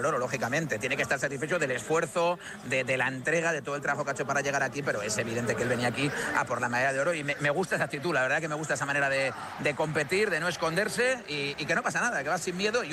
el oro, lógicamente. Tiene que estar satisfecho del esfuerzo, de la entrega, de todo el trabajo que ha hecho para llegar aquí, pero es evidente que él venía aquí a por la medalla de oro y me gusta esa actitud, la verdad que me gusta esa manera de competir, de no esconderse y que no pasa nada, que vas sin miedo.